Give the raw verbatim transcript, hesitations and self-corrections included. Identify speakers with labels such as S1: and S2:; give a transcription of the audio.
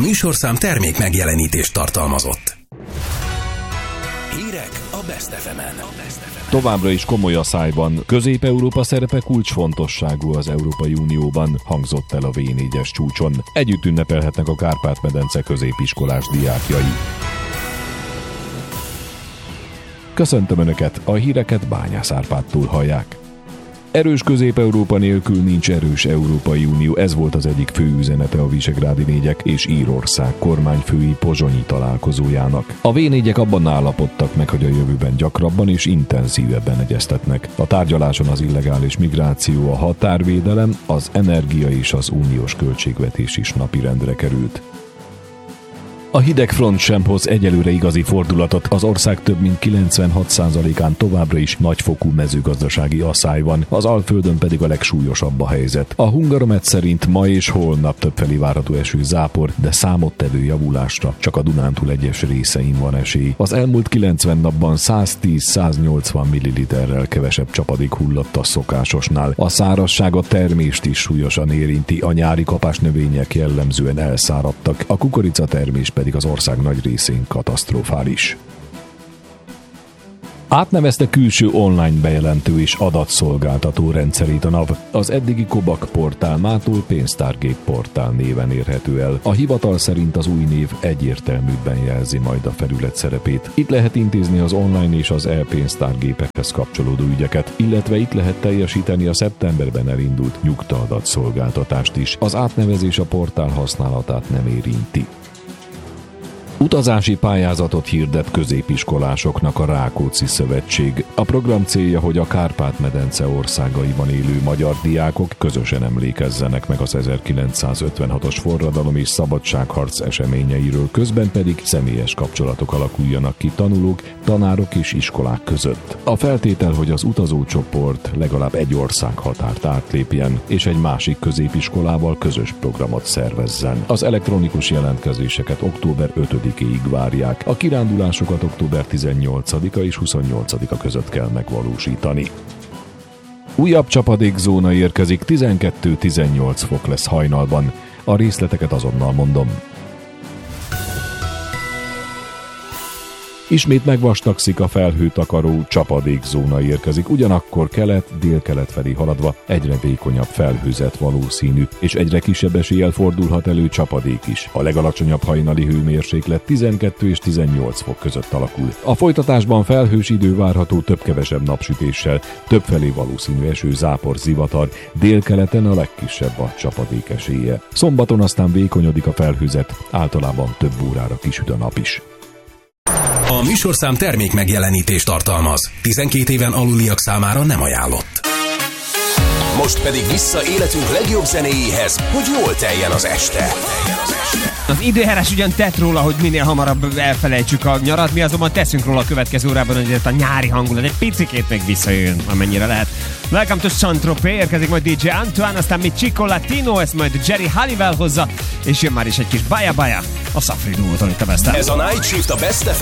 S1: műsorszám termék megjelenítést tartalmazott. Hírek a Best ef emen.
S2: Továbbra is komoly a szájban. Közép-Európa szerepe kulcsfontosságú az Európai Unióban, hangzott el a vé négyes csúcson. Együtt ünnepelhetnek a Kárpát-medence középiskolás diákjai. Köszöntöm Önöket, a híreket Bányász Árpádtól hallják. Erős Közép-Európa nélkül nincs erős Európai Unió, ez volt az egyik fő üzenete a Visegrádi négyek és Írország kormányfői pozsonyi találkozójának. A vé négyek abban állapodtak meg, hogy a jövőben gyakrabban és intenzívebben egyeztetnek. A tárgyaláson az illegális migráció, a határvédelem, az energia és az uniós költségvetés is napirendre került. A hidegfront sem hoz egyelőre igazi fordulatot, az ország több mint kilencvenhat százalékán továbbra is nagyfokú mezőgazdasági asszály van, az Alföldön pedig a legsúlyosabb a helyzet. A Hungaromet szerint ma és holnap többfelé várható eső zápor, de számottevő javulásra csak a Dunántúl egyes részein van esély. Az elmúlt kilencven napban száztíz-száznyolcvan milliliterrel kevesebb csapadék hullott a szokásosnál. A szárazság a termést is súlyosan érinti, a nyári kapásnövények jellemzően elszáradtak, a kukoricatermés pedig az ország nagy részén katasztrofális. Átnevezte külső online bejelentő és adatszolgáltató rendszerét a NAV. Az eddigi Kobak portál mától Pénztárgép portál néven érhető el. A hivatal szerint az új név egyértelműbben jelzi majd a felület szerepét. Itt lehet intézni az online és az e-pénztárgépekhez kapcsolódó ügyeket, illetve itt lehet teljesíteni a szeptemberben elindult nyugtaadatszolgáltatást is. Az átnevezés a portál használatát nem érinti. Utazási pályázatot hirdet középiskolásoknak a Rákóczi Szövetség. A program célja, hogy a Kárpát-medence országaiban élő magyar diákok közösen emlékezzenek meg az ezerkilencszázötvenhatos forradalom és szabadságharc eseményeiről, közben pedig személyes kapcsolatok alakuljanak ki tanulók, tanárok és iskolák között. A feltétel, hogy az utazócsoport legalább egy ország határt átlépjen, és egy másik középiskolával közös programot szervezzen. Az elektronikus jelentkezéseket október ötödikéig várják. A kirándulásokat október tizennyolcadika és huszonnyolcadika között kell megvalósítani. Újabb csapadékzóna érkezik, tizenkettő-tizennyolc fok lesz hajnalban. A részleteket azonnal mondom. Ismét megvastagszik a felhőtakaró, csapadékzóna érkezik, ugyanakkor kelet, délkelet felé haladva egyre vékonyabb felhőzet valószínű, és egyre kisebb eséllyel fordulhat elő csapadék is. A legalacsonyabb hajnali hőmérséklet tizenkettő és tizennyolc fok között alakul. A folytatásban felhős idő várható több-kevesebb napsütéssel, többfelé valószínű eső, zápor, zivatar, délkeleten a legkisebb a csapadék esélye. Szombaton aztán vékonyodik a felhőzet, általában több órára kisüt a nap is.
S1: A műsorszám termék megjelenítést tartalmaz. tizenkét éven aluliak számára nem ajánlott. Most pedig vissza életünk legjobb zenéjéhez, hogy jól teljen az este.
S3: Az időjárás ugyan tett róla, hogy minél hamarabb elfelejtsük a nyarat, mi azonban teszünk róla a következő órában, hogy a nyári hangulat egy picikét még visszajöjjön, amennyire lehet. Welcome to Saint-Tropez, érkezik majd dé dzsé Antoine, aztán még Chico Latino, ezt majd Jerry Halliwell hozza, és jön már is egy kis Baja Baja a Safri Duótól itt a Best.
S1: Ez a Night Shift a Best